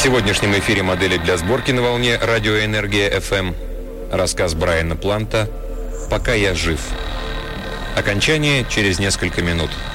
сегодняшнем эфире модели для сборки на волне радиоэнергия FM. Рассказ Брайана Планта «Пока я жив». Окончание через несколько минут.